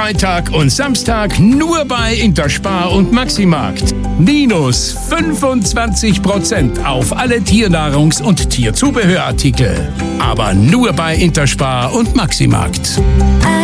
Freitag und Samstag nur bei Interspar und Maximarkt. Minus 25% auf alle Tiernahrungs- und Tierzubehörartikel. Aber nur bei Interspar und Maximarkt.